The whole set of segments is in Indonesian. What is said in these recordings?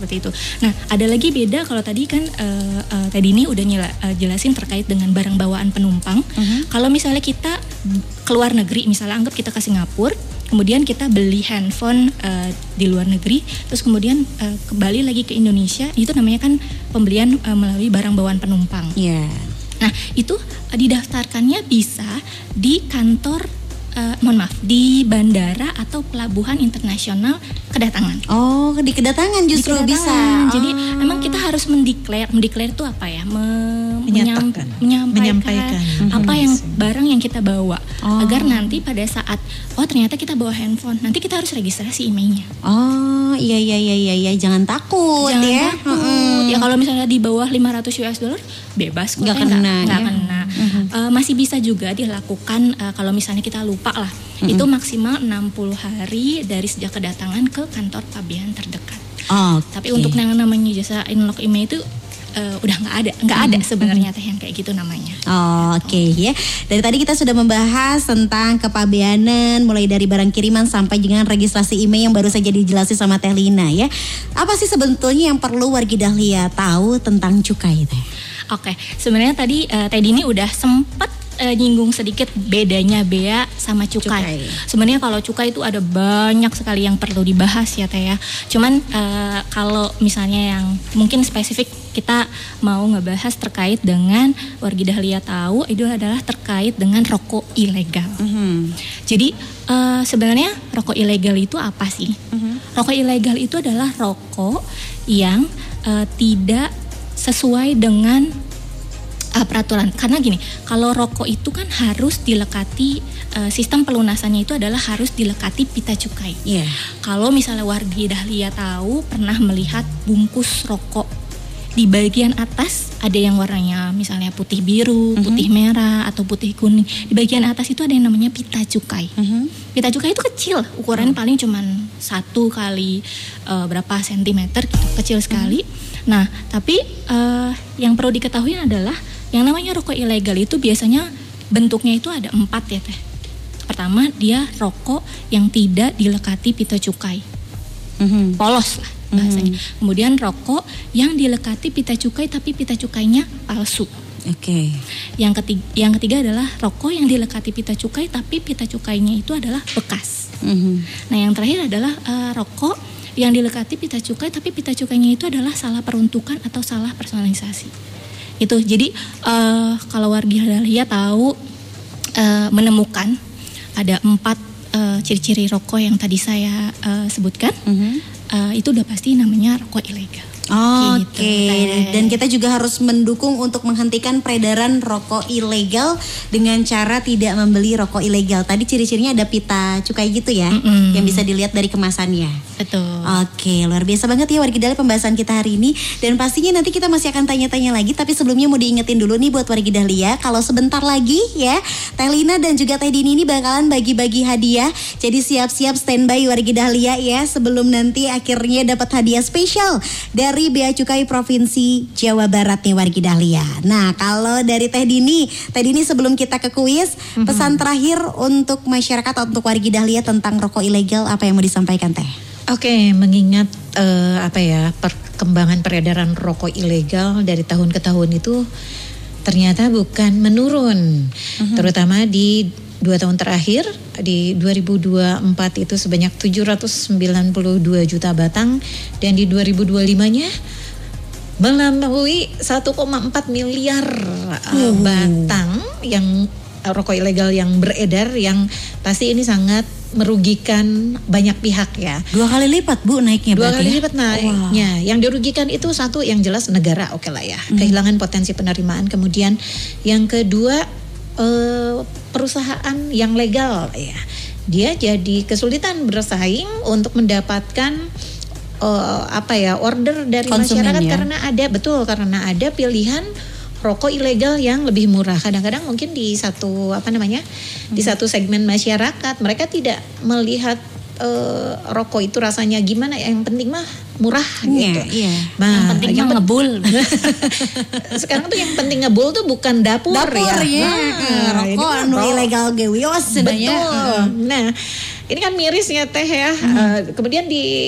Seperti itu. Nah, ada lagi beda kalau tadi kan tadi ini udah jelasin terkait dengan barang bawaan penumpang. Kalau misalnya kita keluar negeri, misalnya anggap kita ke Singapura, kemudian kita beli handphone di luar negeri, terus kemudian kembali lagi ke Indonesia, itu namanya kan pembelian melalui barang bawaan penumpang. Iya. Nah, itu didaftarkannya bisa di kantor di bandara atau pelabuhan internasional kedatangan. Oh, di kedatangan justru di bisa. kedatangan. Jadi memang kita harus mendeklar itu apa ya? Menyampaikan apa yang barang yang kita bawa, agar nanti pada saat ternyata kita bawa handphone, nanti kita harus registrasi emailnya. Oh, iya, jangan takut. Ya kalau misalnya di bawah 500 US dollar bebas kok, nggak kena. Masih bisa juga dilakukan kalau misalnya kita lupa lah. Itu maksimal 60 hari dari sejak kedatangan ke kantor pabean terdekat. Tapi untuk yang namanya jasa unlock email itu udah nggak ada sebenarnya teh yang kayak gitu namanya. Ya. Dari tadi kita sudah membahas tentang kepabeanan, mulai dari barang kiriman sampai dengan registrasi email yang baru saja dijelasin sama Teh Lina ya. Apa sih sebetulnya yang perlu wargi Dahlia tahu tentang cukai Teh? Oke, sebenarnya tadi Teh Dini udah sempat nyinggung sedikit bedanya bea sama cukai. Sebenarnya kalau cukai itu ada banyak sekali yang perlu dibahas ya Teh ya. Cuman kalau misalnya yang mungkin spesifik kita mau ngebahas terkait dengan wargi Dahlia tahu itu adalah terkait dengan rokok ilegal. Jadi sebenarnya rokok ilegal itu apa sih? Rokok ilegal itu adalah rokok yang tidak sesuai dengan peraturan. Karena gini, kalau rokok itu kan harus dilekati, sistem pelunasannya itu adalah harus dilekati pita cukai. Kalau misalnya wargi Dahlia tahu pernah melihat bungkus rokok di bagian atas ada yang warnanya misalnya putih biru, putih merah atau putih kuning. Di bagian atas itu ada yang namanya pita cukai. Pita cukai itu kecil, ukurannya paling cuman 1 kali berapa sentimeter gitu, kecil sekali. Nah, tapi yang perlu diketahui adalah yang namanya rokok ilegal itu biasanya bentuknya itu ada 4 ya Teh. Pertama, dia rokok yang tidak dilekati pita cukai, polos lah bahasanya. Kemudian rokok yang dilekati pita cukai tapi pita cukainya palsu. Yang ketiga adalah rokok yang dilekati pita cukai tapi pita cukainya itu adalah bekas. Nah, yang terakhir adalah rokok yang dilekati pita cukai tapi pita cukainya itu adalah salah peruntukan atau salah personalisasi. Itu jadi kalau wargi Dahlia tahu menemukan ada 4 ciri-ciri rokok yang tadi saya sebutkan, itu udah pasti namanya rokok ilegal. Dan kita juga harus mendukung untuk menghentikan peredaran rokok ilegal dengan cara tidak membeli rokok ilegal. Tadi ciri-cirinya ada pita cukai gitu ya, yang bisa dilihat dari kemasannya. Betul. Luar biasa banget ya wargi Dahlia pembahasan kita hari ini. Dan pastinya nanti kita masih akan tanya-tanya lagi. Tapi sebelumnya mau diingetin dulu nih buat wargi Dahlia, kalau sebentar lagi ya Teh Lina dan juga Teh Dini ini bakalan bagi-bagi hadiah. Jadi siap-siap standby wargi Dahlia ya, sebelum nanti akhirnya dapat hadiah spesial dari Bea Cukai Provinsi Jawa Barat nih wargi Dahlia. Nah, kalau dari Teh Dini sebelum kita ke kuis, pesan terakhir untuk masyarakat, untuk wargi Dahlia tentang rokok ilegal, apa yang mau disampaikan Teh? Mengingat perkembangan peredaran rokok ilegal dari tahun ke tahun itu ternyata bukan menurun, terutama di 2 tahun terakhir. Di 2024 itu sebanyak 792 juta batang, dan di 2025-nya melampaui 1,4 miliar batang yang rokok ilegal yang beredar, yang pasti ini sangat merugikan banyak pihak ya. 2 kali lipat Bu naiknya. 2 kali lipat naiknya. Yang dirugikan itu satu, yang jelas negara, lah ya, kehilangan potensi penerimaan. Kemudian yang kedua, perusahaan yang legal ya, dia jadi kesulitan bersaing untuk mendapatkan order dari konsumen, masyarakat ya? Karena ada pilihan rokok ilegal yang lebih murah. Kadang-kadang mungkin di satu di satu segmen masyarakat mereka tidak melihat rokok itu rasanya gimana, yang penting mah murah gitu. Nah, yang penting mah ngebul. Sekarang tuh yang penting ngebul tuh bukan dapur ya. Rokok ilegal gewios sebenarnya. Betul. Nah, ini kan mirisnya Teh ya. Kemudian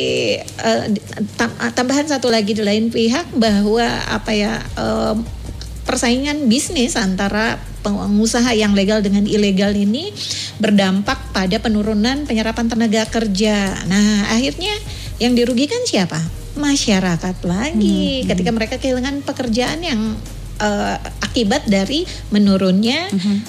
tambahan satu lagi di lain pihak bahwa persaingan bisnis antara pengusaha yang legal dengan ilegal ini berdampak pada penurunan penyerapan tenaga kerja. Nah, akhirnya yang dirugikan siapa? Masyarakat lagi ketika mereka kehilangan pekerjaan yang akibat dari menurunnya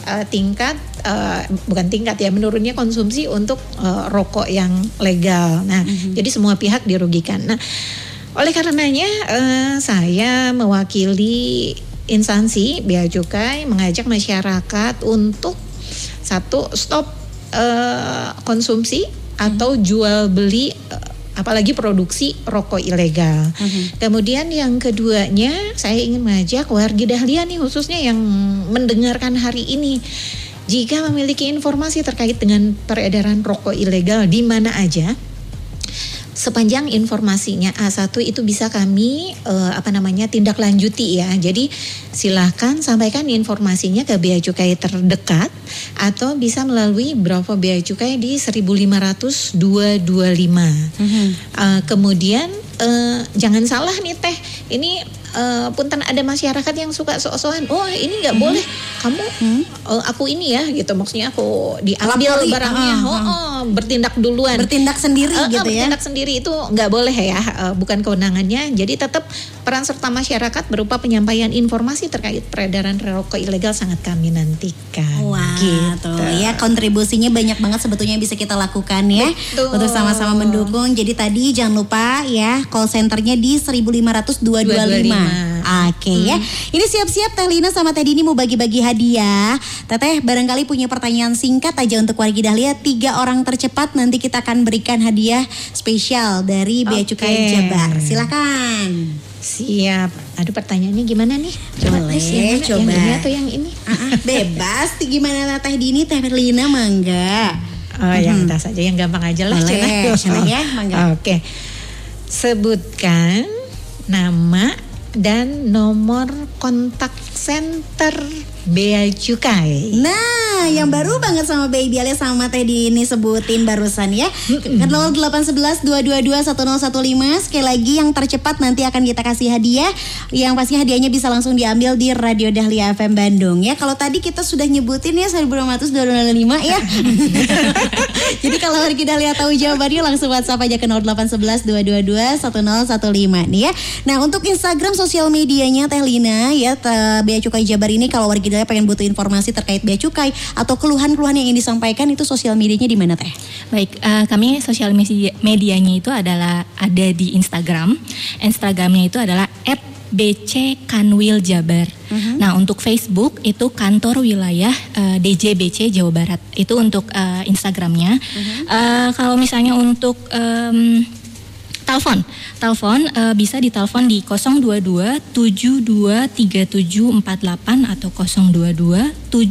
menurunnya konsumsi untuk rokok yang legal. Nah, jadi semua pihak dirugikan. Nah, oleh karenanya saya mewakili instansi Bea Cukai mengajak masyarakat untuk stop konsumsi atau jual beli apalagi produksi rokok ilegal. Kemudian yang keduanya saya ingin mengajak wargi Dahlia nih khususnya yang mendengarkan hari ini, jika memiliki informasi terkait dengan peredaran rokok ilegal di mana aja, sepanjang informasinya A1 itu bisa kami tindak lanjuti ya. Jadi silahkan sampaikan informasinya ke Bea Cukai terdekat atau bisa melalui Bravo Bea Cukai di 1.500 225. Kemudian jangan salah nih Teh, ini punten ada masyarakat yang suka sok-sokan, oh ini nggak boleh, kamu aku ini ya gitu, maksudnya aku diambil barangnya, bertindak duluan, bertindak sendiri gitu ya. Bertindak sendiri itu nggak boleh ya, bukan kewenangannya. Jadi tetap peran serta masyarakat berupa penyampaian informasi terkait peredaran rokok ilegal sangat kami nantikan. Wah, gitu. tuh ya kontribusinya banyak banget sebetulnya yang bisa kita lakukan ya. Betul. Untuk sama-sama mendukung. Jadi tadi jangan lupa ya call centernya di 1.500 225. Oke ya. Ini siap-siap Teh Lina sama Teh Dini mau bagi-bagi hadiah. Teteh barangkali punya pertanyaan singkat aja untuk wargi Dahlia. 3 orang tercepat nanti kita akan berikan hadiah spesial dari Bea Cukai Jabar. Silakan. Siap. Aduh pertanyaannya gimana nih? Boleh, coba. Yang ini atau yang ini? Bebas. Gimana Teh Dini, Teh Lina mangga. Yang atas saja, yang gampang aja lah. Boleh, ya, mangga. Oke. Sebutkan nama dan nomor kontak center Bea Cukai. Nah, yang baru banget sama Baby alias sama Teh Dini sebutin barusan ya. 0811 222 1015. Sekali lagi yang tercepat nanti akan kita kasih hadiah. Yang pasti hadiahnya bisa langsung diambil di Radio Dahlia FM Bandung ya. Kalau tadi kita sudah nyebutin ya 1.500 225 ya. Jadi kalau wargi Dahlia tahu jawabannya langsung WhatsApp aja ke 0811 222 1015 nih ya. Nah, untuk Instagram sosial medianya Teh Lina ya, Bea Cukai Jabar ini kalau wargi Dahlia pengen butuh informasi terkait Bea Cukai atau keluhan-keluhan yang ingin disampaikan itu sosial medianya di mana Teh? Baik, kami sosial medianya itu adalah ada di Instagram. Instagramnya itu adalah @bckanwiljabar. Nah, untuk Facebook itu kantor wilayah DJBC Jawa Barat. Itu untuk Instagramnya. Kalau misalnya untuk telepon bisa ditelepon di 022 723748 atau 022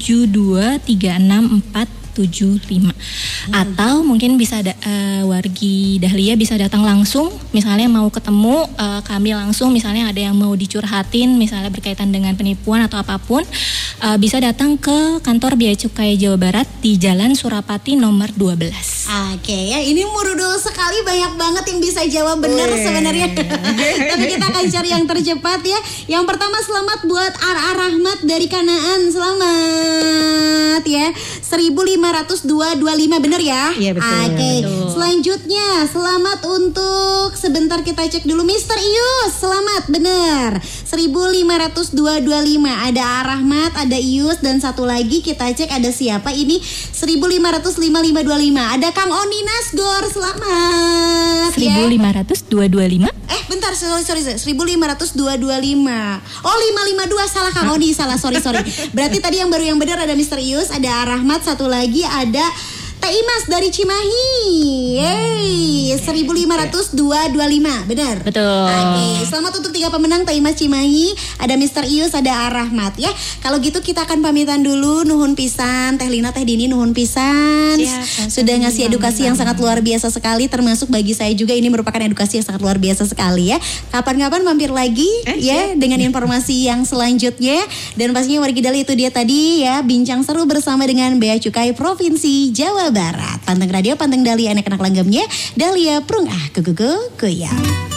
7236475. Atau mungkin bisa wargi Dahlia bisa datang langsung, misalnya mau ketemu kami langsung, misalnya ada yang mau dicurhatin misalnya berkaitan dengan penipuan atau apapun, bisa datang ke kantor Bea Cukai Jawa Barat di Jalan Surapati nomor 12. Oke ya, ini murudul sekali, banyak banget yang bisa jawab benar sebenarnya. Tapi kita akan cari yang tercepat ya. Yang pertama selamat buat Rahmat dari Kanaan, selamat ya. 1.502.25 benar ya? Iya betul. Oke. Selanjutnya selamat untuk sebentar kita cek dulu Mister Ius, selamat benar. 1.502.25 ada Rahmat, ada Ius dan satu lagi kita cek ada siapa ini 1.505.25 ada Kang Oni Nasgor, selamat 1.502.25 bentar, sorry 1.502.25 oh 552 salah Kang Oni, salah sorry berarti tadi yang baru yang benar ada Mister Ius, ada Rahmat, satu lagi ada Teh Imas dari Cimahi. Yeay, 1.502.25, benar? Betul. Oke, selamat untuk 3 pemenang Teh Imas Cimahi, ada Mister Ius, ada Rahmat ya. Kalau gitu kita akan pamitan dulu, nuhun pisan Teh Lina, Teh Dini, nuhun pisan. Sudah ngasih edukasi yang sangat luar biasa sekali, termasuk bagi saya juga ini merupakan edukasi yang sangat luar biasa sekali ya. Kapan-kapan mampir lagi ya dengan informasi yang selanjutnya, dan pastinya wargi Dahlia itu dia tadi ya, bincang seru bersama dengan Bea Cukai Provinsi Jawa Barat. Panteng Radio, Panteng Dahlia, anak-anak langgamnya Dahlia Prung Kuya.